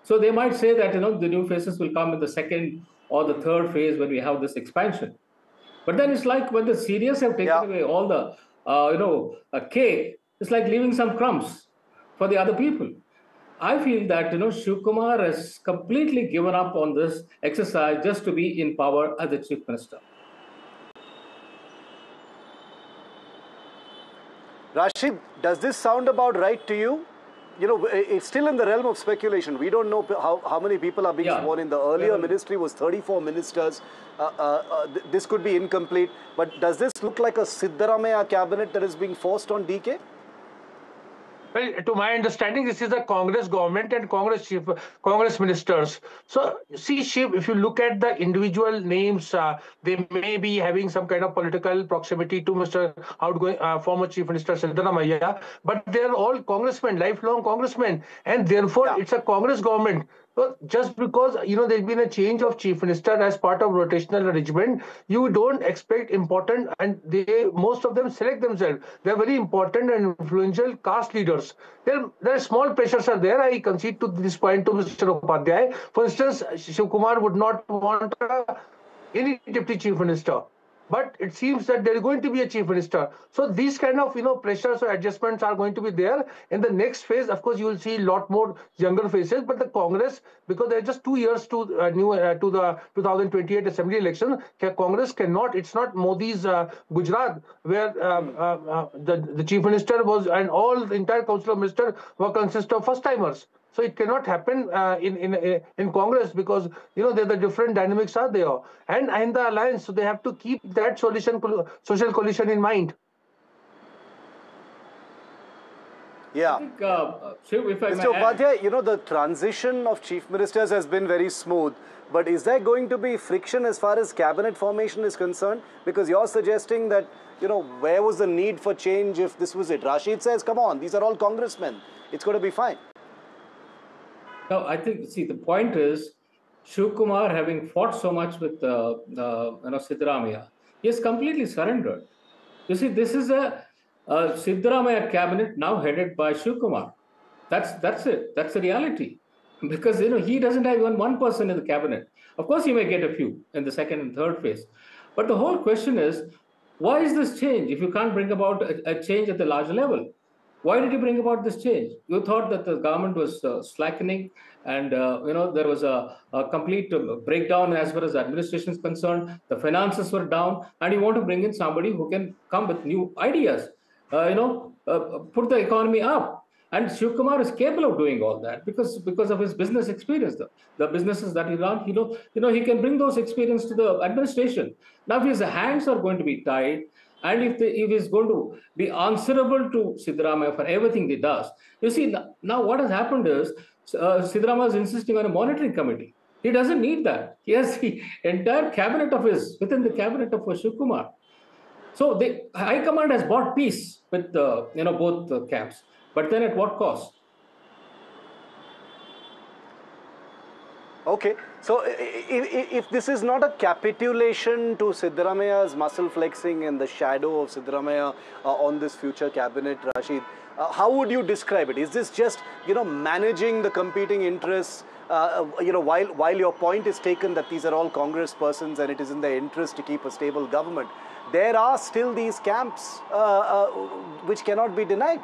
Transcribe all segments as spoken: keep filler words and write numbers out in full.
So they might say that, you know, the new faces will come in the second or the third phase when we have this expansion. But then it's like when the seniors have taken yeah. away all the, uh, you know, a cake, it's like leaving some crumbs for the other people. I feel that, you know, Shiv Kumar has completely given up on this exercise just to be in power as the chief minister. Rashid, does this sound about right to you? You know, it's still in the realm of speculation. We don't know how, how many people are being Yeah. sworn in. The earlier Yeah. ministry was thirty-four ministers. Uh, uh, uh, th this could be incomplete. But does this look like a Siddaramaiah cabinet that is being forced on D K? Well, to my understanding, this is a Congress government and Congress chief, Congress ministers. So, see, Shiv, if you look at the individual names, uh, they may be having some kind of political proximity to Mister outgoing uh, former Chief Minister Siddaramaiah, but they're all congressmen, lifelong congressmen, and therefore Yeah. it's a Congress government. So just because, you know, there's been a change of chief minister as part of rotational arrangement, you don't expect important, and they most of them select themselves. They're very important and influential caste leaders. There, there are small pressures are there. I concede to this point to Mister Upadhyay. For instance, Shiv Kumar would not want uh, any deputy chief minister. But it seems that there is going to be a chief minister. So these kind of, you know, pressures or adjustments are going to be there. In the next phase, of course, you will see a lot more younger faces. But the Congress, because there are just two years to uh, new uh, to the two thousand twenty-eight assembly election, Congress cannot. It's not Modi's uh, Gujarat, where uh, uh, uh, the the chief minister was and all the entire council of ministers were consist of first timers. So it cannot happen uh, in in in Congress because, you know, the different dynamics are there, and in the alliance, so they have to keep that solution social coalition in mind. Yeah. I think, uh, Shiv, if I Mister may add, Upadhyay, you know, the transition of chief ministers has been very smooth. But is there going to be friction as far as cabinet formation is concerned? Because you're suggesting that, you know, where was the need for change if this was it? Rashid says, come on, these are all congressmen. It's going to be fine. no, I think, see, the point is, Shiv Kumar, having fought so much with uh, uh, you know, Siddaramaiah, he has completely surrendered. You see, this is a, a Siddaramaiah cabinet now headed by Shiv Kumar. That's that's it. That's the reality. Because, you know, he doesn't have even one person in the cabinet. Of course, he may get a few in the second and third phase. But the whole question is, why is this change if you can't bring about a, a change at the larger level? Why did you bring about this change? You thought that the government was uh, slackening, and uh, you know there was a, a complete uh, breakdown as far as the administration is concerned. The finances were down, and you want to bring in somebody who can come with new ideas. Uh, you know, uh, put the economy up. And Shiv Kumar is capable of doing all that because because of his business experience, the, the businesses that he runs. You know, you know he can bring those experience to the administration. Now, if his hands are going to be tied, and if, the, if he's going to be answerable to Siddaramaiah for everything he does, you see, now what has happened is uh, Siddaramaiah is insisting on a monitoring committee. He doesn't need that. He has the entire cabinet of his, within the cabinet of Shiv Kumar. So the High Command has bought peace with the, you know, both the camps. But then at what cost? Okay, so if, if this is not a capitulation to Siddaramaiah's muscle flexing and the shadow of Siddaramaiah uh, on this future cabinet, Rashid, uh, how would you describe it? Is this just, you know, managing the competing interess? Uh, you know, while while your point is taken that these are all Congress persons and it is in their interest to keep a stable government, there are still these camps uh, uh, which cannot be denied.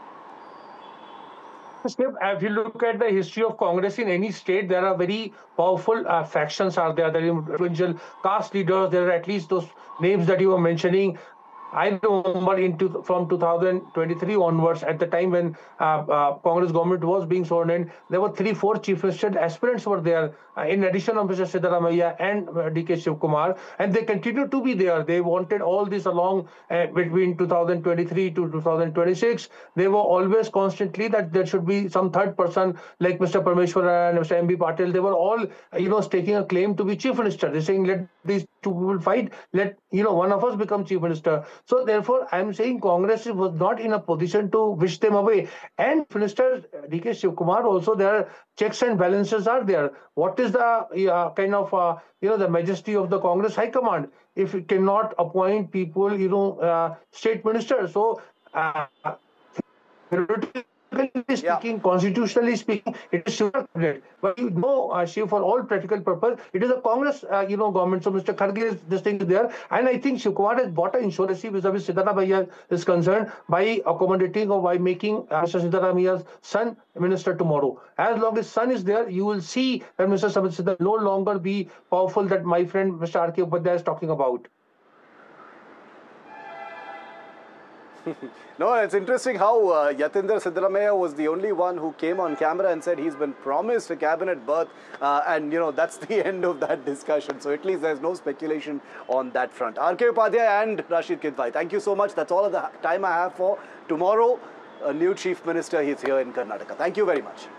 If you look at the history of Congress in any state, there are very powerful uh, factions are there. There are influential caste leaders. There are at least those names that you were mentioning. I remember into from two thousand twenty-three onwards, at the time when uh, uh, Congress government was being sworn in, there were three, four chief minister aspirants were there, uh, in addition of Mister Siddaramaiah and uh, D K Shiv Kumar, and they continue to be there. They wanted all this along uh, between two thousand twenty-three to two thousand twenty-six. They were always constantly that there should be some third person like Mister Parmeshwaran and Mister M B Patil. They were all, uh, you know, staking a claim to be chief minister. They're saying, let these two people fight. Let, you know, one of us become chief minister. So therefore, I'm saying Congress was not in a position to wish them away. And Minister D K Shiv Kumar also, there are checks and balances are there. What is the uh, kind of, uh, you know, the majesty of the Congress High Command if it cannot appoint people, you know, uh, state ministers? So uh, theoretically, Practically speaking, yeah. constitutionally speaking, it is Shiva cabinet. But you know, uh, Shiv, for all practical purpose, it is a Congress, uh, you know, government. So Mister Kharge is this thing is there, and I think Shiv Kumar has bought an insurance vis-a-vis Siddaramaiah is concerned by accommodating or by making uh, Mister Siddaramaiah's son minister tomorrow. As long as son is there, you will see that Mister Siddaramaiah no longer be powerful that my friend Mister R K Upadhyay is talking about. No, it's interesting how uh, Yatindra Siddaramaiah was the only one who came on camera and said he's been promised a cabinet berth, uh, and you know that's the end of that discussion. So at least there's no speculation on that front. R K Upadhyay and Rashid Kidwai, thank you so much. That's all of the time I have for tomorrow. A new chief minister is here in Karnataka. Thank you very much.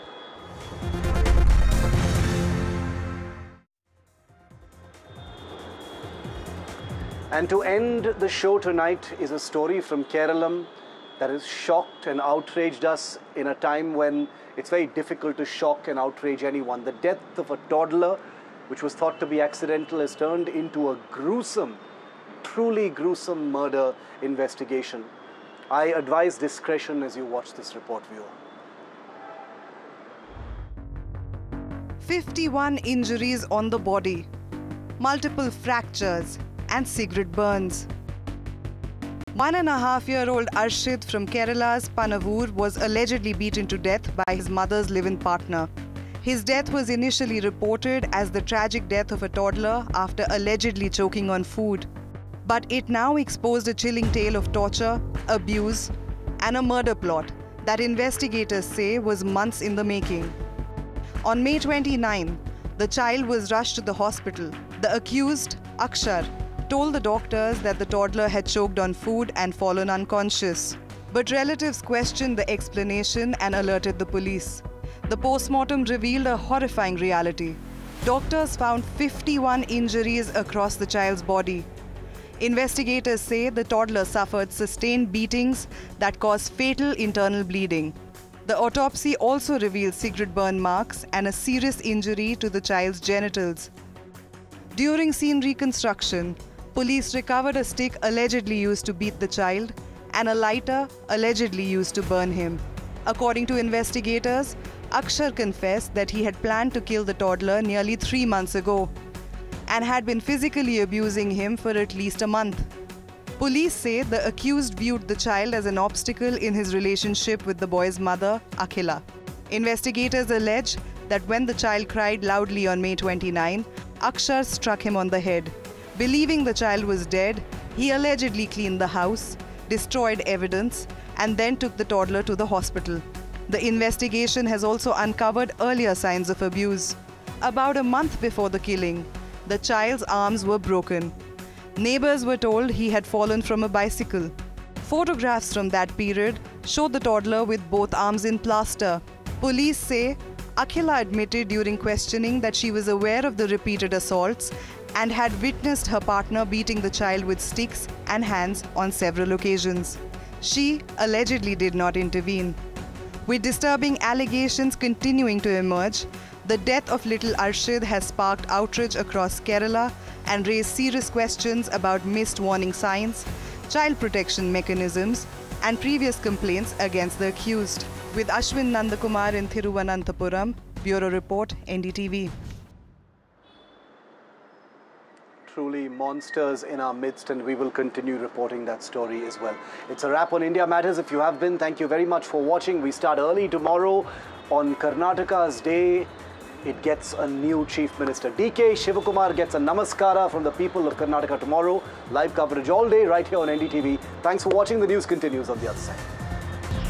And to end the show tonight is a story from Kerala that has shocked and outraged us in a time when it's very difficult to shock and outrage anyone. The death of a toddler, which was thought to be accidental, has turned into a gruesome, truly gruesome murder investigation. I advise discretion as you watch this report, viewer. fifty-one injuries on the body, multiple fractures, and cigarette burns. One and a half year old Arshid from Kerala's Panavur was allegedly beaten to death by his mother's live-in partner. His death was initially reported as the tragic death of a toddler after allegedly choking on food. But it now exposed a chilling tale of torture, abuse, and a murder plot that investigators say was months in the making. On May twenty-ninth, the child was rushed to the hospital. The accused, Akshar, told the doctors that the toddler had choked on food and fallen unconscious. But relatives questioned the explanation and alerted the police. The postmortem revealed a horrifying reality. Doctors found fifty-one injuries across the child's body. Investigators say the toddler suffered sustained beatings that caused fatal internal bleeding. The autopsy also revealed cigarette burn marks and a serious injury to the child's genitals. During scene reconstruction, police recovered a stick allegedly used to beat the child and a lighter allegedly used to burn him. According to investigators, Akshar confessed that he had planned to kill the toddler nearly three months ago and had been physically abusing him for at least a month. Police say the accused viewed the child as an obstacle in his relationship with the boy's mother, Akhila. Investigators allege that when the child cried loudly on May twenty-ninth, Akshar struck him on the head. Believing the child was dead, he allegedly cleaned the house, destroyed evidence, and then took the toddler to the hospital. The investigation has also uncovered earlier signs of abuse. About a month before the killing, the child's arms were broken. Neighbors were told he had fallen from a bicycle. Photographs from that period show the toddler with both arms in plaster. Police say Akhila admitted during questioning that she was aware of the repeated assaults and had witnessed her partner beating the child with sticks and hands on several occasions. She allegedly did not intervene. With disturbing allegations continuing to emerge, the death of little Arshid has sparked outrage across Kerala and raised serious questions about missed warning signs, child protection mechanisms, and previous complaints against the accused. With Ashwin Nandakumar in Thiruvananthapuram, Bureau Report, N D T V. Truly monsters in our midst, and we will continue reporting that story as well. It's a wrap on India Matters. If you have been, thank you very much for watching. We start early tomorrow on Karnataka's day. It gets a new chief minister. D K Shivakumar gets a namaskara from the people of Karnataka tomorrow. Live coverage all day right here on N D T V. Thanks for watching. The news continues on the other side.